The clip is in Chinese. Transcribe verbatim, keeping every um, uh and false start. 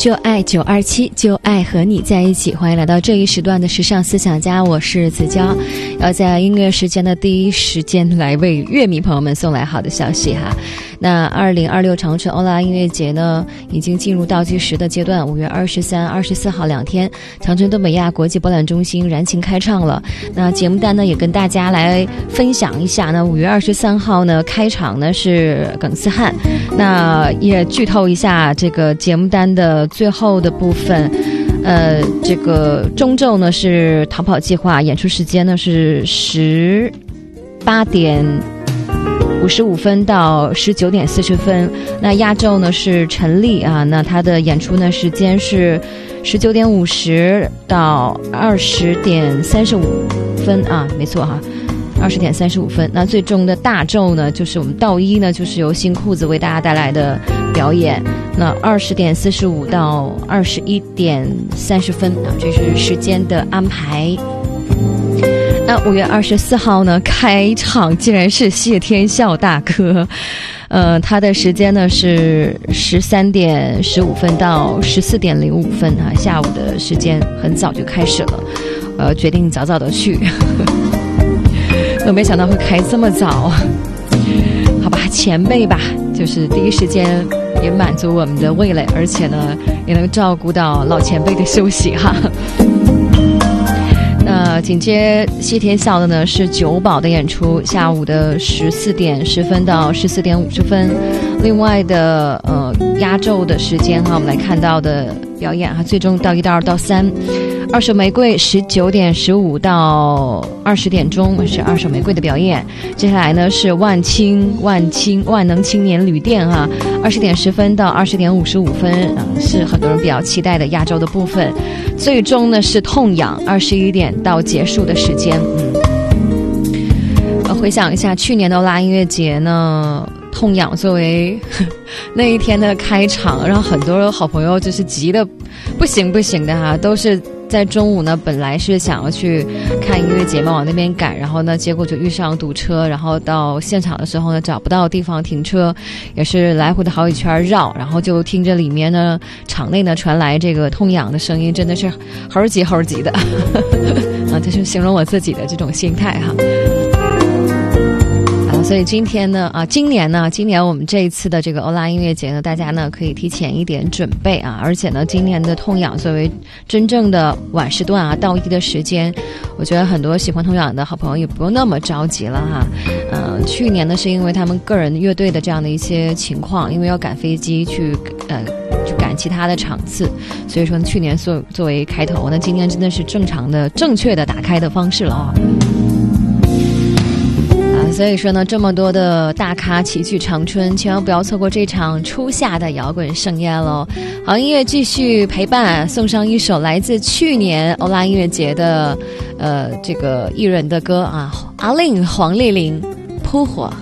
就爱九二七，就爱和你在一起。欢迎来到这一时段的时尚思想家，我是子娇，要在音乐时间的第一时间来为乐迷朋友们送来好的消息哈。那二零二六长春欧拉音乐节呢，已经进入倒计时的阶段，五月二十三、二十四号两天，长春东北亚国际博览中心燃情开唱了。那节目单呢，也跟大家来分享一下呢。五月二十三号呢，开场呢是耿斯汉，那也剧透一下这个节目单的最后的部分。呃，这个中轴呢是逃跑计划，演出时间呢是十八点五十五分到十九点四十分。那压轴呢是陈粒啊，那他的演出呢时间是十九点五十到二十点三十五分啊，没错哈。二十点三十五分。那最终的大轴呢，就是我们道一呢，就是由新裤子为大家带来的表演。那二十点四十五到二十一点三十分啊，这是时间的安排。那五月二十四号呢，开场竟然是谢天笑大哥，呃，他的时间呢是十三点十五分到十四点零五分啊，下午的时间很早就开始了，呃，决定早早的去。都没想到会开这么早，好吧，前辈吧，就是第一时间也满足我们的味蕾，而且呢也能照顾到老前辈的休息哈。那紧接谢天笑的呢是九宝的演出，下午的十四点十分到十四点五十分。另外的呃压轴的时间哈，我们来看到的表演哈，最终到一到二到三。二手玫瑰十九点十五到二十点钟是二手玫瑰的表演。接下来呢是万青万青万能青年旅店哈，二十点十分到二十点五十五分啊，是很多人比较期待的亚洲的部分。最终呢是痛痒，二十一点到结束的时间。嗯，回想一下去年的欧拉音乐节呢，痛痒作为那一天的开场，让很多好朋友就是急得不行不行的哈，都是在中午呢，本来是想要去看音乐节嘛，往那边赶，然后呢，结果就遇上堵车，然后到现场的时候呢，找不到地方停车，也是来回的好几圈绕，然后就听着里面呢，场内呢传来这个痛痒的声音，真的是猴急猴急的，啊，这是形容我自己的这种心态哈。所以今天呢，啊，今年呢，今年我们这一次的这个欧拉音乐节呢，大家呢可以提前一点准备啊，而且呢，今年的痛痒作为真正的晚时段啊，到一的时间，我觉得很多喜欢痛痒的好朋友也不用那么着急了哈。嗯、呃，去年呢是因为他们个人乐队的这样的一些情况，因为要赶飞机去呃去赶其他的场次，所以说去年作作为开头，那今年真的是正常的、正确的打开的方式了啊。所以说呢，这么多的大咖齐聚长春，千万不要错过这场初夏的摇滚盛宴喽！好音乐继续陪伴，送上一首来自去年欧拉音乐节的呃这个艺人的歌啊，阿令黄丽玲《扑火》。